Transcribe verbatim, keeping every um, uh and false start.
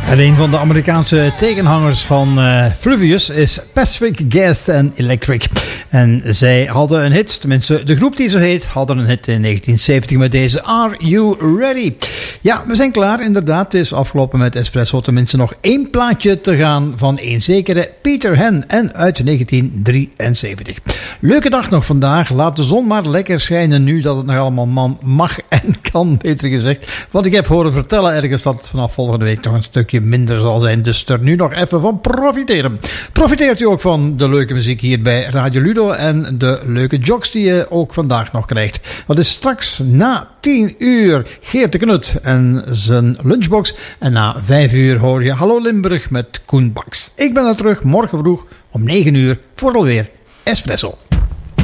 En een van de Amerikaanse tegenhangers van uh, Fluvius is Pacific Gas and Electric. En zij hadden een hit, tenminste de groep die zo heet, hadden een hit in negentien zeventig met deze Are You Ready? Ja, we zijn klaar inderdaad. Het is afgelopen met Espresso. Tenminste nog één plaatje te gaan van een zekere Peter Hen en uit negentien drieënzeventig. Leuke dag nog vandaag. Laat de zon maar lekker schijnen nu dat het nog allemaal man mag en kan, beter gezegd. Want ik heb horen vertellen ergens dat het vanaf volgende week nog een stukje minder zal zijn. Dus er nu nog even van profiteren. Profiteert u ook van de leuke muziek hier bij Radio Ludo en de leuke jokes die je ook vandaag nog krijgt. Dat is straks na tien uur Geert de Knut en zijn lunchbox. En na vijf uur hoor je Hallo Limburg met Koen Baks. Ik ben er terug morgen vroeg om negen uur voor alweer Espresso.